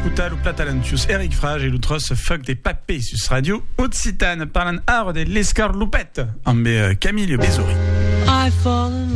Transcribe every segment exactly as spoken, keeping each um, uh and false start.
escutar o platalantius Eric Frage et l'outros fuck des papés sus radio Occitane parlant art de l'escarloupette amb uh, Camille Bezori. I fall in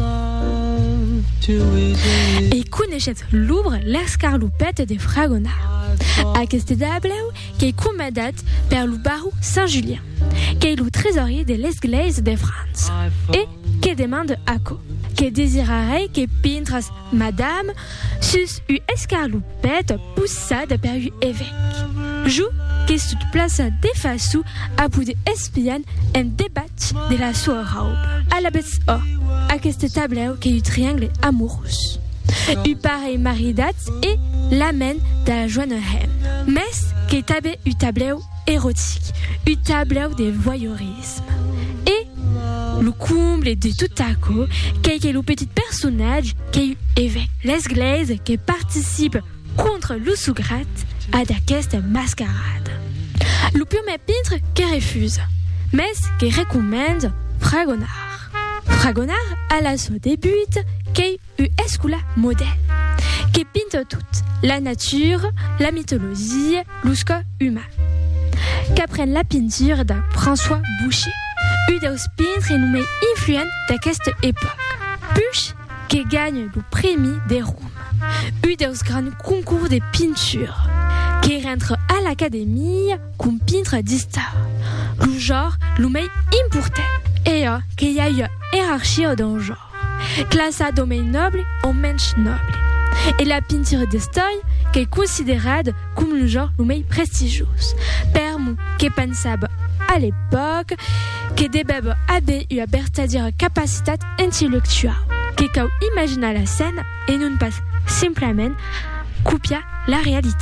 love too easily. Et coneixet l'ouvre l'escarloupette de Fragonard. Aquest tableu qu'est commandat per le barou Saint-Julien, qui est le trésorier de l'Église de France, et qui demande à co, qui désirerait que pintres madame sus u escarloupette poussade per u évêque. Jou qui sut place de façou a pu espian en débat de la sua robe. À la bête o, aquest tableu qui est u triangle amoureux. U pareil maridat et l'amène de la Joannehem. Mais qui tabe u tableu érotique, u tableu de voyeurisme. Et le comble de tout à coup, qui est le petit personnage qui est évêque. L'Église qui participe contre le sougrat à d'aqueste mascarade. Le premier peintre qui refuse, mais qui recommande Fragonard. Fragonard à la son début qui est escula modèle, qui peinte toute la nature, la mythologie, l'usco humain. Qu'apprenne la peinture de François Boucher, une des peintres nommés influents d'aqueste époque. Puis, qui gagne le prix des Roms, une des grands concours de peinture, qui rentre à l'académie comme peintre d'histoire. Le genre, le plus important, et qu'il y a une hiérarchie dans le genre, classée domaine noble au mensch noble. Et la peinture d'histoire qui est considérée comme le genre le plus prestigieux. Permu qui pensable à l'époque, qui débebe avait eu à bertadir capacité intellectuelle, qui quand imagina la scène et non pas simplement copia la réalité.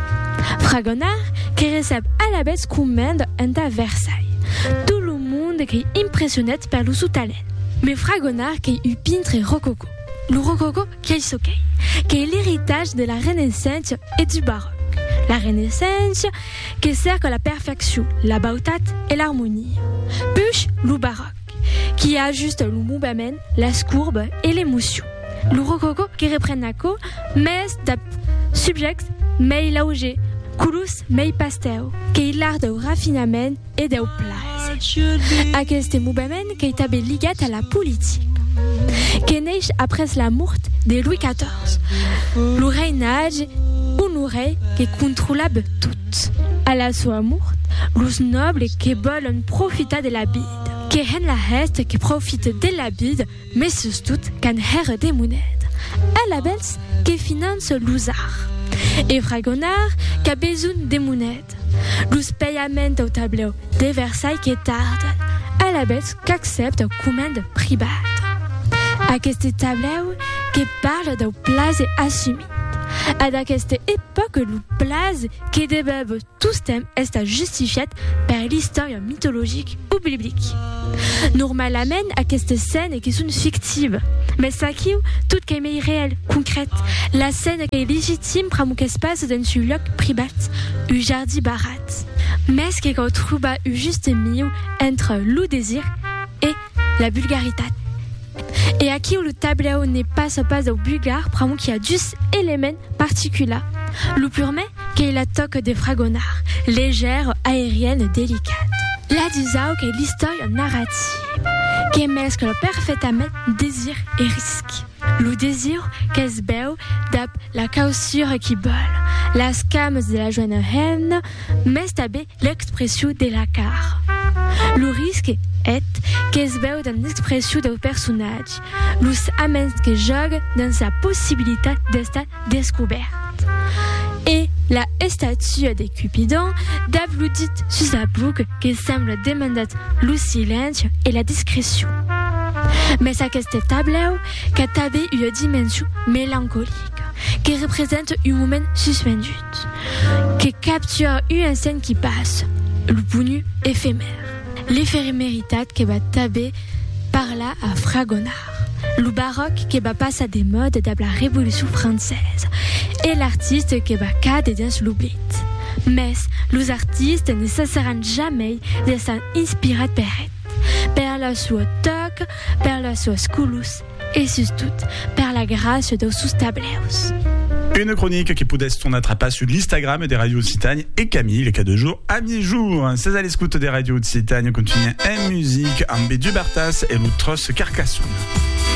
Fragonard qui reçoit à la bête commande à Versailles. Tout le monde qui est impressionné par le sous-talent. Mais Fragonard qui est eu peintre rococo. Le rococo qui est soquet, qui est l'héritage de la Renaissance et du baroque. La Renaissance qui sert à la perfection, la beauté et l'harmonie. Puis le baroque qui ajuste le mouvement, la courbe et l'émotion. Le rococo qui reprend à co, mais d'ap subject, mais laugé, coulous, mais pastel, qui est l'art de raffinement et de place. Aquest mouvement qui est abé ligat à la politique. Qui naît après la mort de Louis quatorze. Le reinage honoré qui contrôlable tout. À la sua mort, les nobles qui veulent profiter de la bide. Qui hen la reste qui profite de la bide, mais surtout qu'un herre des monnaies. À la belle qui finance l'usard. Et Fragonard qui a besoin des monnaies. Les paiements au tableau de Versailles qui tardent. À la belle qui accepte commande privée. Aquest tableau qui parle de place assumée. À cette époque, le place qui débebe tout ce thème est justifié par l'histoire mythologique ou biblique. Normalement, à cette scène qui sont fictives, mais ça qui tout qui est réel, concrète, la scène qui est légitime pour un espace dans un lieu privé, un jardin barat. Mais ce qui trouve un juste milieu entre le désir et la vulgarité. Et à qui le tableau n'est pas ce pas au bulgare, prend qu'il y a deux éléments particuliers. Le premier, qui est la toque de Fragonard, légère, aérienne, délicate. La deuxième, qui est l'histoire narrative, qui mescle parfaitement désir et risque. Le désir, qui est beau, d'ap la cassure qui vole, la scam de la joie haine, mais tabé l'expression de la car. Le risque est que se veut dans l'expression du personnage, los amens que jogue dans sa possibilité d'être découverte. Et la statue de Cupidon d'applaudit sur sa boucle qui semble demander le silence et la discrétion. Mais à ce tableau, qui a une dimension mélancolique, qui représente un moment suspendu, qui capture une scène qui passe, le bonheur éphémère. L'éphémérité qui va taber par là à Fragonard, le baroque qui va passer à des modes de la Révolution française et l'artiste qui va cadrer dans l'oubli. Mais les artistes ne cesseront jamais de s'inspirer par elle, par la sua toque, par la sua sculus et surtout par la grâce de sus tableaux. Une chronique qui peut être attrapée sur l'Instagram des radios Occitanie et Camille, les cas de jour à mi-jour. C'est à l'écoute des radios Occitanie, continue en musique, en B du Bartas et l'Outros Carcassonne.